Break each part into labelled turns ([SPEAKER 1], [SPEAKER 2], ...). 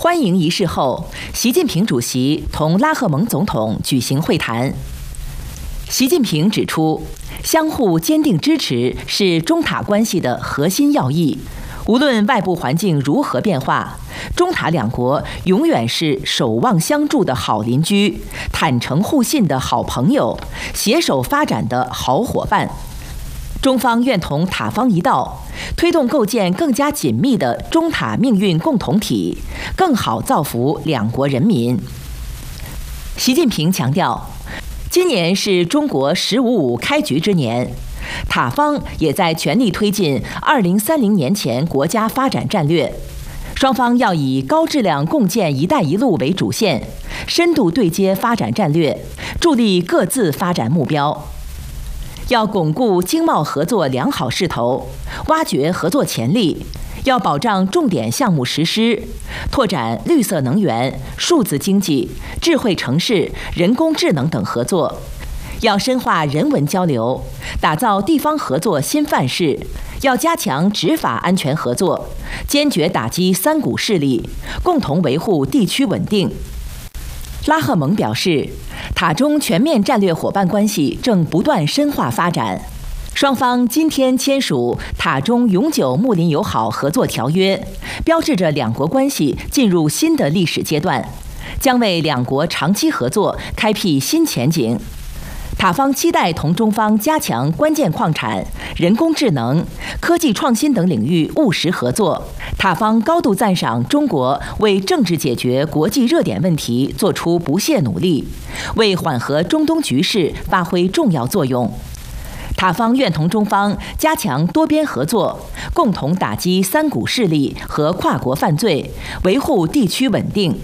[SPEAKER 1] 欢迎仪式后，习近平主席同拉赫蒙总统举行会谈。习近平指出，相互坚定支持是中塔关系的核心要义。无论外部环境如何变化，中塔两国永远是守望相助的好邻居，坦诚互信的好朋友，携手发展的好伙伴。中方愿同塔方一道，推动构建更加紧密的中塔命运共同体，更好造福两国人民。习近平强调，今年是中国“15+5”开局之年，塔方也在全力推进2030年前国家发展战略。双方要以高质量共建“一带一路”为主线，深度对接发展战略，助力各自发展目标。要巩固经贸合作良好势头，挖掘合作潜力，要保障重点项目实施，拓展绿色能源、数字经济、智慧城市、人工智能等合作。要深化人文交流，打造地方合作新范式。要加强执法安全合作，坚决打击三股势力，共同维护地区稳定。拉赫蒙表示，塔中全面战略伙伴关系正不断深化发展。双方今天签署塔中永久睦邻友好合作条约，标志着两国关系进入新的历史阶段，将为两国长期合作开辟新前景。塔方期待同中方加强关键矿产、人工智能、科技创新等领域务实合作。塔方高度赞赏中国为政治解决国际热点问题做出不懈努力，为缓和中东局势发挥重要作用。塔方愿同中方加强多边合作，共同打击三股势力和跨国犯罪，维护地区稳定。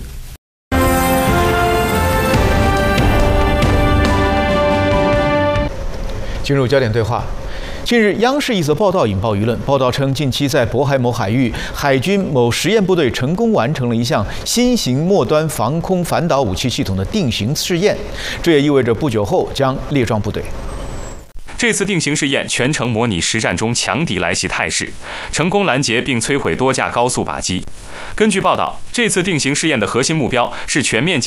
[SPEAKER 2] 进入焦点对话。近日，央视一则报道引爆舆论。报道称，近期在渤海某海域，海军某实验部队成功完成了一项新型末端防空反导武器系统的定型试验，这也意味着不久后将列装部队。
[SPEAKER 3] 这次定型试验全程模拟实战中强敌来袭态势，成功拦截并摧毁多架高速靶机。根据报道，这次定型试验的核心目标是全面